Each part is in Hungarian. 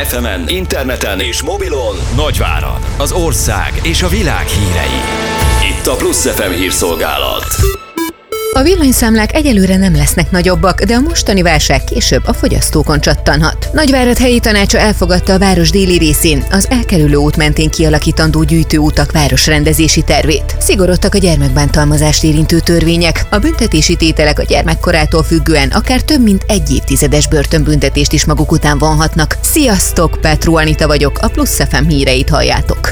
FM-en, interneten és mobilon Nagyvárad, az ország és a világ hírei. Itt a Plusz FM hírszolgálat. A villanyszámlák egyelőre nem lesznek nagyobbak, de a mostani válság később a fogyasztókon csattanhat. Nagyvárad helyi tanácsa elfogadta a város déli részén az elkerülő út mentén kialakítandó gyűjtőutak városrendezési tervét. Szigorodtak a gyermekbántalmazást érintő törvények. A büntetési tételek a gyermekkorától függően akár több mint 1 évtizedes börtönbüntetést is maguk után vonhatnak. Sziasztok, Petró Anita vagyok, a Plusz FM híreit halljátok.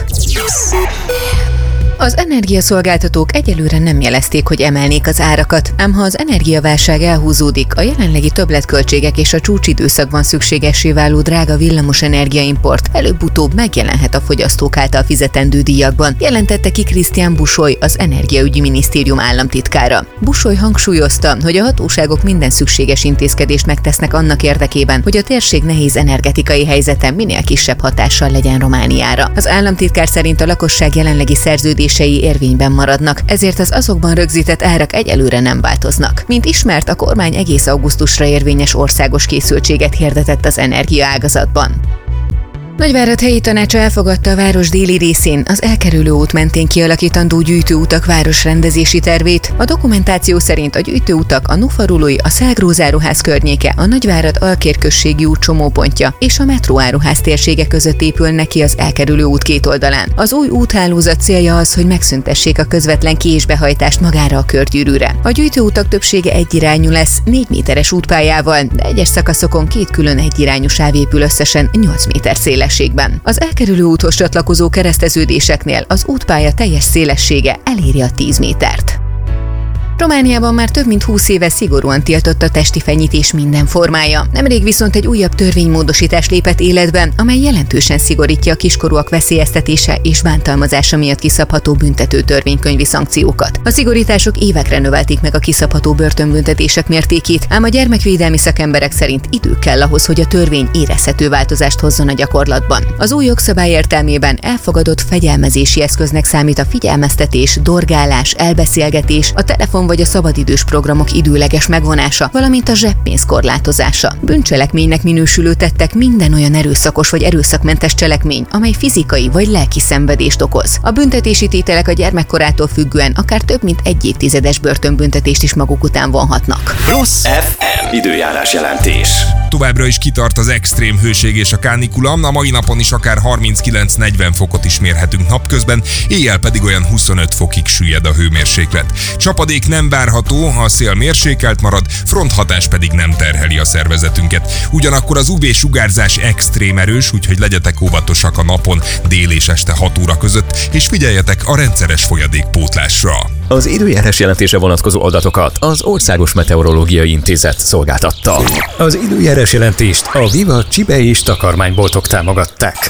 Az energiaszolgáltatók egyelőre nem jelezték, hogy emelnék az árakat, ám ha az energiaválság elhúzódik, a jelenlegi többletköltségek és a csúcsidőszakban szükségessé váló drága villamos energiaimport előbb-utóbb megjelenhet a fogyasztók által fizetendő díjakban, jelentette ki Krisztián Busoly, az Energiaügyi Minisztérium államtitkára. Busoly hangsúlyozta, hogy a hatóságok minden szükséges intézkedést megtesznek annak érdekében, hogy a térség nehéz energetikai helyzete minél kisebb hatással legyen Romániára. Az államtitkár szerint a lakosság jelenlegi szerződései érvényben maradnak, ezért az azokban rögzített árak egyelőre nem változnak. Mint ismert, a kormány egész augusztusra érvényes országos készültséget hirdetett az energiaágazatban. Nagyvárad helyi tanácsa elfogadta a város déli részén az elkerülő út mentén kialakítandó gyűjtőutak városrendezési tervét. A dokumentáció szerint a gyűjtőutak a Nufarului, a Szágrózáruház környéke, a Nagyvárad Alkérközségi út csomópontja és a metróáruház térsége között épülnek ki az elkerülő út két oldalán. Az új úthálózat célja az, hogy megszüntessék a közvetlen ki- és behajtást magára a körgyűrűre. A gyűjtőutak többsége egyirányú lesz, 4 méteres útpályával, de egyes szakaszokon 2 külön egyirányú sáv épül összesen 8 méter széles. Az elkerülő úthoz csatlakozó kereszteződéseknél az útpálya teljes szélessége eléri a 10 métert. Romániában már több mint 20 éve szigorúan tiltott a testi fenyítés minden formája. Nemrég viszont egy újabb törvénymódosítás lépett életbe, amely jelentősen szigorítja a kiskorúak veszélyeztetése és bántalmazása miatt kiszabható büntető törvénykönyvi szankciókat. A szigorítások évekre növelték meg a kiszabható börtönbüntetések mértékét, ám a gyermekvédelmi szakemberek szerint idő kell ahhoz, hogy a törvény érezhető változást hozzon a gyakorlatban. Az új jogszabály értelmében elfogadott fegyelmezési eszköznek számít a figyelmeztetés, dorgálás, elbeszélgetés, a telefon vagy a szabadidős programok időleges megvonása, valamint a zseppénz korlátozása. Bűncselekménynek minősülő tettek minden olyan erőszakos vagy erőszakmentes cselekmény, amely fizikai vagy lelki szenvedést okoz. A büntetési tételek a gyermekkorától függően akár több mint 1 évtizedes börtönbüntetést is maguk után vonhatnak. Plusz FM időjárás jelentés. Továbbra is kitart az extrém hőség és a kánikula, a mai napon is akár 39-40 fokot is mérhetünk napközben, éjjel pedig olyan 25 fokig süllyed a hőmérséklet. Csapadék nem várható, a szél mérsékelt marad, fronthatás pedig nem terheli a szervezetünket. Ugyanakkor az UV-sugárzás extrém erős, úgyhogy legyetek óvatosak a napon dél és este 6 óra között, és figyeljetek a rendszeres folyadékpótlásra. Az időjárás jelentése vonatkozó adatokat az Országos Meteorológiai Intézet szolgáltatta. Az időjárás jelentést a Viva Csibe és takarmányboltok támogatták.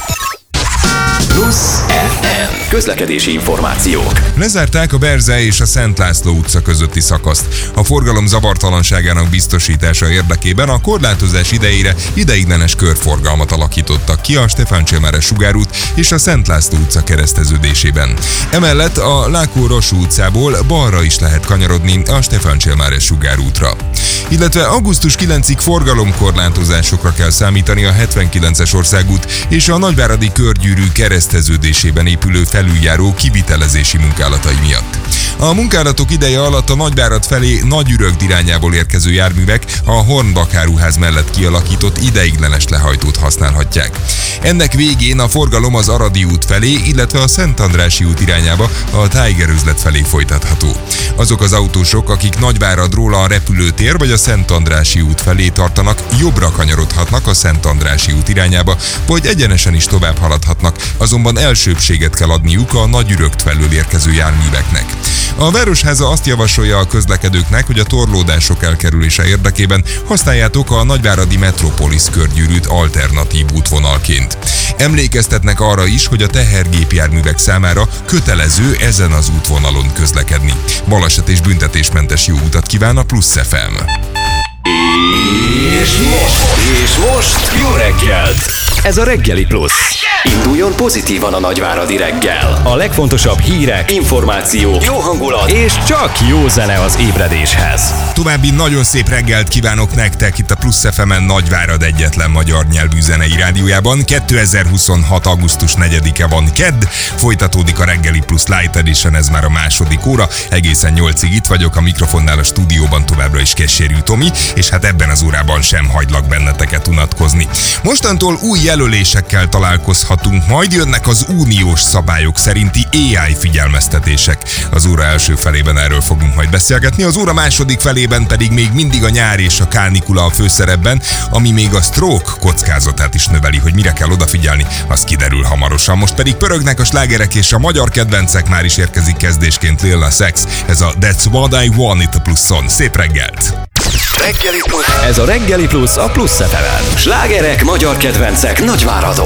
Plusz FM közlekedési információk. Lezárták a Berze és a Szent László utca közötti szakaszt. A forgalom zavartalanságának biztosítása érdekében a korlátozás idejére ideiglenes körforgalmat alakítottak ki a Stefán Csilmare sugárút és a Szent László utca kereszteződésében. Emellett a Lákó-Rossú utcából balra is lehet kanyarodni a Stefán Csilmare sugárútra. Illetve augusztus 9-ig forgalomkorlátozásokra kell számítani a 79-es országút és a Nagyváradi körgyűrű kereszteződésében épülő felüljáró kivitelezési munkálatai miatt. A munkálatok ideje alatt a Nagyvárad felé Nagyürögd irányából érkező járművek a Hornbach áruház mellett kialakított ideiglenes lehajtót használhatják. Ennek végén a forgalom az Aradi út felé, illetve a Szent Andrássy út irányába a Tiger üzlet felé folytatható. Azok az autósok, akik Nagyváradról a repülőtér vagy a Szent Andrássy út felé tartanak, jobbra kanyarodhatnak a Szent Andrássy út irányába, vagy egyenesen is tovább haladhatnak, azonban elsőbbséget kell adniuk a Nagyürögd felől érkező járműveknek. A Városháza azt javasolja a közlekedőknek, hogy a torlódások elkerülése érdekében használjátok a Nagyváradi Metropolis körgyűrűt alternatív útvonalként. Emlékeztetnek arra is, hogy a tehergépjárművek számára kötelező ezen az útvonalon közlekedni. Baleset és büntetésmentes jó utat kíván a Plusz FM. És most jó reggelt! Ez a Reggeli Plusz. Induljon pozitívan a nagyváradi reggel. A legfontosabb hírek, információk, jó hangulat és csak jó zene az ébredéshez. További nagyon szép reggelt kívánok nektek itt a Plusz FM-en Nagyvárad egyetlen magyar nyelvű zenei rádiójában. 2026. augusztus 4-e van kedd, folytatódik a Reggeli Plusz Light Edition, ez már a második óra. Egészen 8-ig itt vagyok, a mikrofonnál a stúdióban továbbra is Kessérű Tomi, és hát ebben az órában sem hagylak benneteket unatkozni. Mostantól új jelölésekkel találkozhatunk, majd jönnek az uniós szabályok szerinti AI figyelmeztetések. Az óra első felében erről fogunk majd beszélgetni, az óra második felében pedig még mindig a nyár és a kánikula a főszerepben, ami még a stroke kockázatát is növeli, hogy mire kell odafigyelni, az kiderül hamarosan. Most pedig pörögnek a slágerek és a magyar kedvencek, már is érkezik kezdésként Lil Nas X, ez a That's What I Want itt a Pluszon. Szép reggelt! Reggeli Plusz. Ez a Reggeli Plusz a Plusz FM-en. Slágerek, magyar kedvencek Nagyváradon.